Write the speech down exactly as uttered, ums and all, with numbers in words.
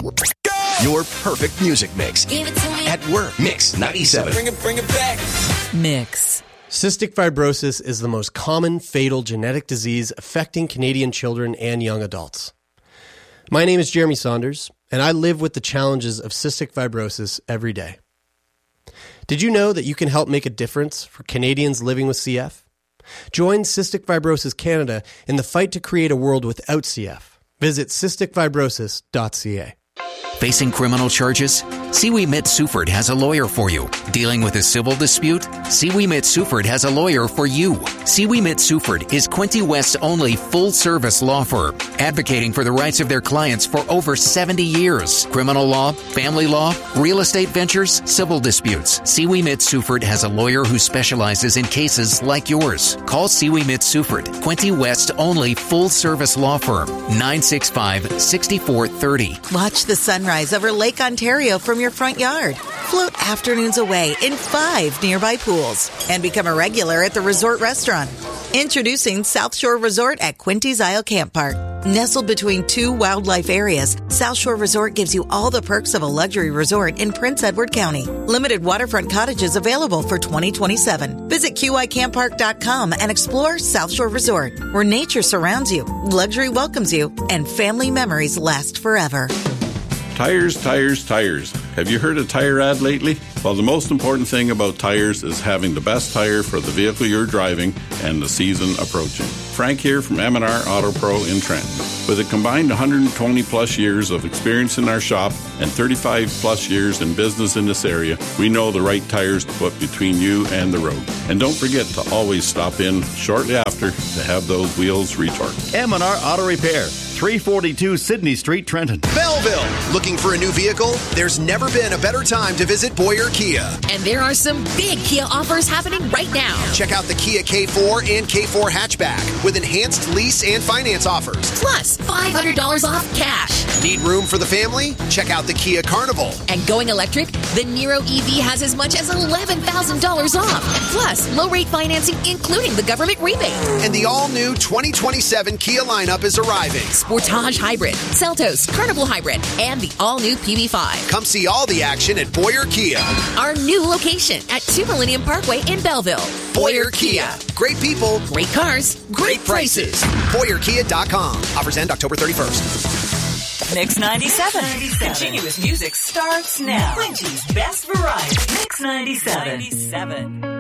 Your perfect music mix. Give it to me. At work, Mix ninety-seven. Bring it, bring it back. Mix. Cystic fibrosis is the most common fatal genetic disease affecting Canadian children and young adults. My name is Jeremy Saunders, and I live with the challenges of cystic fibrosis every day. Did you know that you can help make a difference for Canadians living with C F? Join Cystic Fibrosis Canada in the fight to create a world without C F. Visit cystic fibrosis dot c a. Facing criminal charges? Siwi Mit-Suford has a lawyer for you. Dealing with a civil dispute? Siwi Mit-Suford has a lawyer for you. Siwi Mit-Suford is Quinte West's only full-service law firm, advocating for the rights of their clients for over seventy years. Criminal law, family law, real estate ventures, civil disputes. Siwi Mit-Suford has a lawyer who specializes in cases like yours. Call Siwi Mit-Suford, Quinte West's only full-service law firm, nine six five, six four three zero. Watch the sunrise over Lake Ontario from your front yard. Float afternoons away in five nearby pools and become a regular at the resort restaurant. Introducing South Shore Resort at Quinty's Isle Camp Park. Nestled between two wildlife areas, South Shore Resort gives you all the perks of a luxury resort in Prince Edward County. Limited waterfront cottages available for twenty twenty-seven. Visit Q I camp park dot com and explore South Shore Resort, where nature surrounds you, luxury welcomes you, and family memories last forever. Tires, tires, tires. Have you heard a tire ad lately? Well, the most important thing about tires is having the best tire for the vehicle you're driving and the season approaching. Frank here from M and R Auto Pro in Trenton. With a combined one hundred twenty plus years of experience in our shop and thirty-five plus years in business in this area, we know the right tires to put between you and the road. And don't forget to always stop in shortly after to have those wheels retorqued. M and R Auto Repair, three forty-two Sydney Street, Trenton. Belleville. Looking for a new vehicle? There's never been a better time to visit Boyer Kia. And there are some big Kia offers happening right now. Check out the Kia K four and K four hatchback with enhanced lease and finance offers. Plus, five hundred dollars off cash. Need room for the family? Check out the Kia Carnival. And going electric? The Niro E V has as much as eleven thousand dollars off. Plus, low-rate financing, including the government rebate. And the all-new twenty twenty-seven Kia lineup is arriving. Sportage Hybrid, Seltos, Carnival Hybrid, and the all-new P V five. Come see all the action at Boyer Kia. Our new location at two Millennium Parkway in Belleville. Boyer Kia. Great people. Great cars. Great prices. Boyer Kia dot com. Offers end October thirty-first. Mix ninety-seven. ninety-seven. Continuous music starts now. Quincy's best variety. Mix ninety-seven. ninety-seven.